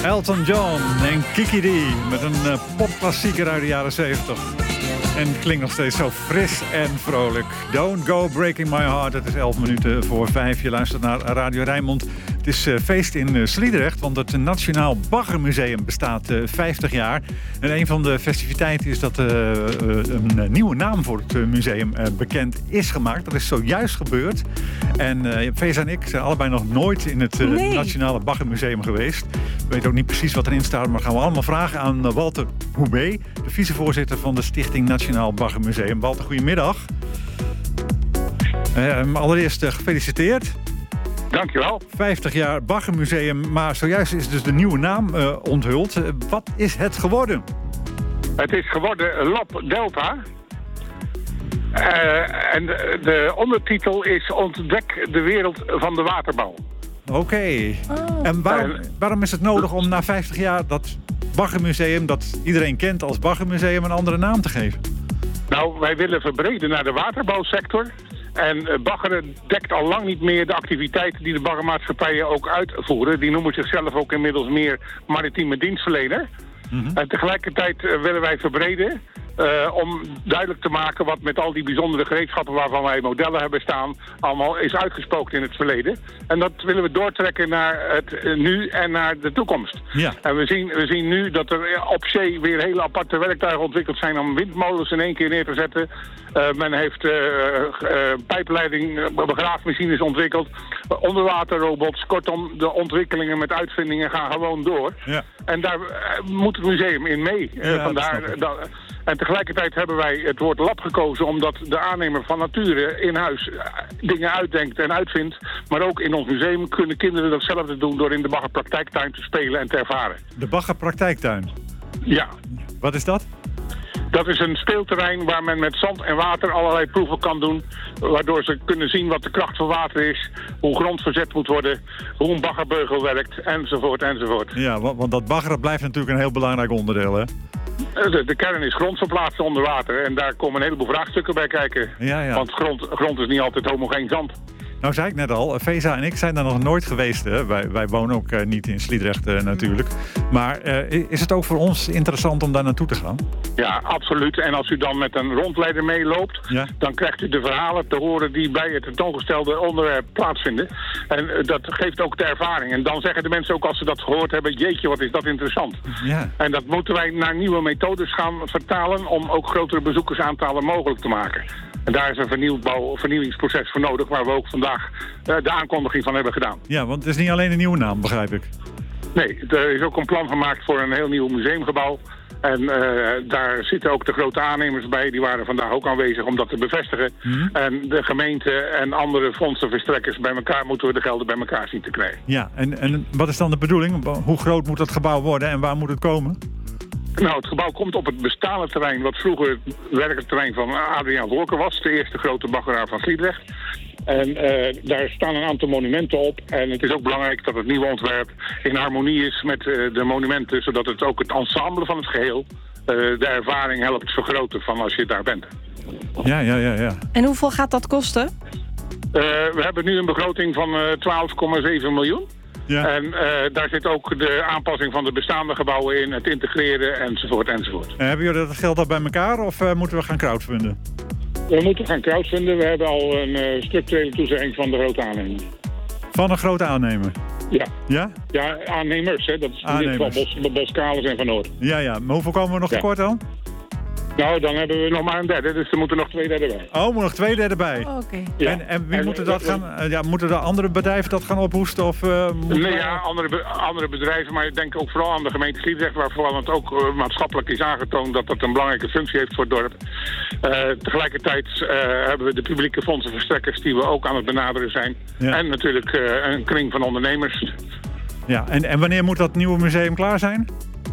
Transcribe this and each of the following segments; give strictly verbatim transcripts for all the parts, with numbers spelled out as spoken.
Elton John en Kiki D met een uh, popklassieker uit de jaren zeventig. En het klinkt nog steeds zo fris en vrolijk. Don't go breaking my heart. Het is elf minuten voor vijf. Je luistert naar Radio Rijnmond. Het is uh, feest in uh, Sliedrecht, want het Nationaal Baggermuseum bestaat uh, vijftig jaar. En een van de festiviteiten is dat uh, uh, een uh, nieuwe naam voor het uh, museum uh, bekend is gemaakt. Dat is zojuist gebeurd. En uh, Feza en ik zijn allebei nog nooit in het uh, nee. Nationale Baggermuseum geweest. We weten ook niet precies wat erin staat, maar gaan we allemaal vragen aan uh, Walter Hoebe, de vicevoorzitter van de Stichting Nationaal Baggermuseum. Walter, goedemiddag. Uh, allereerst uh, gefeliciteerd. Dankjewel. vijftig jaar Baggermuseum, maar zojuist is dus de nieuwe naam uh, onthuld. Uh, wat is het geworden? Het is geworden Lab Delta. Uh, en de, de ondertitel is Ontdek de wereld van de waterbouw. Oké. Okay. Oh. En waarom, uh, waarom is het nodig om na vijftig jaar dat Baggermuseum, dat iedereen kent als Baggermuseum, een andere naam te geven? Nou, wij willen verbreden naar de waterbouwsector. En baggeren dekt al lang niet meer de activiteiten die de baggermaatschappijen ook uitvoeren. Die noemen zichzelf ook inmiddels meer maritieme dienstverlener. Mm-hmm. En tegelijkertijd uh, willen wij verbreden uh, om duidelijk te maken wat met al die bijzondere gereedschappen waarvan wij modellen hebben staan allemaal is uitgespookt in het verleden. En dat willen we doortrekken naar het uh, nu en naar de toekomst. Ja. En we zien, we zien nu dat er op zee weer hele aparte werktuigen ontwikkeld zijn om windmolens in één keer neer te zetten. Uh, men heeft uh, uh, pijpleiding, uh, begraafmachines ontwikkeld, uh, onderwaterrobots. Kortom, de ontwikkelingen met uitvindingen gaan gewoon door. Ja. En daar uh, moet het museum in mee. Uh, ja, vandaar, dat, en tegelijkertijd hebben wij het woord lab gekozen omdat de aannemer van nature in huis uh, dingen uitdenkt en uitvindt. Maar ook in ons museum kunnen kinderen datzelfde doen door in de baggerpraktijktuin te spelen en te ervaren. De baggerpraktijktuin? Ja. Wat is dat? Dat is een speelterrein waar men met zand en water allerlei proeven kan doen. Waardoor ze kunnen zien wat de kracht van water is, hoe grond verzet moet worden, hoe een baggerbeugel werkt, enzovoort, enzovoort. Ja, want, want dat baggeren blijft natuurlijk een heel belangrijk onderdeel, hè? De, de kern is grondverplaatsen onder water en daar komen een heleboel vraagstukken bij kijken. Ja, ja. Want grond, grond is niet altijd homogeen zand. Nou zei ik net al, Feza en ik zijn daar nog nooit geweest. Hè? Wij, wij wonen ook uh, niet in Sliedrecht uh, natuurlijk. Maar uh, is het ook voor ons interessant om daar naartoe te gaan? Ja, absoluut. En als u dan met een rondleider meeloopt, ja. dan krijgt u de verhalen te horen die bij het tentoongestelde onderwerp plaatsvinden. En uh, dat geeft ook de ervaring. En dan zeggen de mensen ook als ze dat gehoord hebben, jeetje, wat is dat interessant. Ja. En dat moeten wij naar nieuwe methodes gaan vertalen om ook grotere bezoekersaantallen mogelijk te maken. En daar is een vernieuwbouw, vernieuwingsproces voor nodig, waar we ook vandaag uh, de aankondiging van hebben gedaan. Ja, want het is niet alleen een nieuwe naam, begrijp ik. Nee, er is ook een plan gemaakt voor een heel nieuw museumgebouw. En uh, daar zitten ook de grote aannemers bij, die waren vandaag ook aanwezig om dat te bevestigen. Mm-hmm. En de gemeente en andere fondsenverstrekkers bij elkaar moeten we de gelden bij elkaar zien te krijgen. Ja, en, en wat is dan de bedoeling? Hoe groot moet dat gebouw worden en waar moet het komen? Nou, het gebouw komt op het bestaande terrein, wat vroeger het werkterrein van Adriaan Wolker was, de eerste grote baggeraar van Sliedrecht. En uh, daar staan een aantal monumenten op. En het is ook belangrijk dat het nieuwe ontwerp in harmonie is met uh, de monumenten, zodat het ook het ensemble van het geheel uh, de ervaring helpt vergroten van als je daar bent. Ja, ja, ja, ja. En hoeveel gaat dat kosten? Uh, we hebben nu een begroting van uh, twaalf komma zeven miljoen. Ja. En uh, daar zit ook de aanpassing van de bestaande gebouwen in, het integreren enzovoort enzovoort. En hebben jullie dat geld al bij elkaar of uh, moeten we gaan crowdfunden? We moeten gaan crowdfunden. We hebben al een uh, structurele toezegging van de grote aannemer. Van een grote aannemer? Ja. Ja? Ja, aannemers. Hè. Dat is in dit geval Bos, Bos Kalis en Van Noord. Ja, ja. Maar hoeveel komen we nog tekort dan? Nou, dan hebben we nog maar een derde, dus er moeten nog twee derde bij. Oh, er moet nog twee derde bij. Oh, Oké. Okay. Ja. En, en wie en, moeten dat gaan? Uh, ja, moeten de andere bedrijven dat gaan ophoesten? Of, uh, nee, wij... ja, andere, be- andere bedrijven, maar ik denk ook vooral aan de gemeente Sliedrecht, waarvan het ook uh, maatschappelijk is aangetoond dat dat een belangrijke functie heeft voor het dorp. Uh, tegelijkertijd uh, hebben we de publieke fondsenverstrekkers die we ook aan het benaderen zijn. Ja. En natuurlijk uh, een kring van ondernemers. Ja, en, en wanneer moet dat nieuwe museum klaar zijn?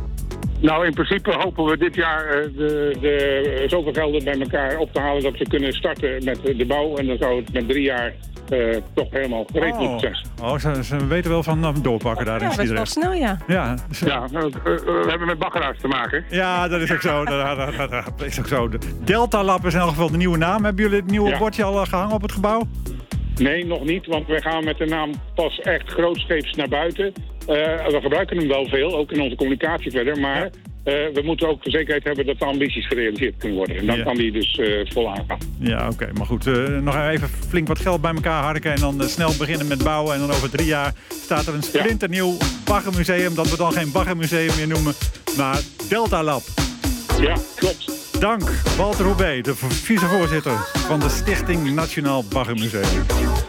Nou, in principe hopen we dit jaar uh, de, de, zoveel gelden bij elkaar op te halen dat we kunnen starten met de bouw. En dan zou het met drie jaar uh, toch helemaal gereed oh. moeten zijn. Oh, ze, ze weten wel van uh, doorpakken daar ja, in Sliedrecht. Ja, dat is wel snel, ja. Ja, dus, ja uh, uh, we hebben met baggeraars te maken. Ja, dat is ook zo. dat, dat, dat, dat is ook zo. De Delta Lab is in elk geval de nieuwe naam. Hebben jullie het nieuwe ja. bordje al uh, gehangen op het gebouw? Nee, nog niet, want we gaan met de naam pas echt grootscheeps naar buiten. we gebruiken hem wel veel, ook in onze communicatie verder. Maar Ja. uh, we moeten ook de zekerheid hebben dat de ambities gerealiseerd kunnen worden. En dan Ja. kan die dus uh, vol aangaan. Ja, oké. Okay. Maar goed, uh, nog even flink wat geld bij elkaar harken... en dan uh, snel beginnen met bouwen. En dan over drie jaar staat er een splinternieuw baggermuseum... dat we dan geen baggermuseum meer noemen, maar Delta Lab. Ja, klopt. Dank, Walter Hoebe, de vicevoorzitter van de Stichting Nationaal Baggermuseum.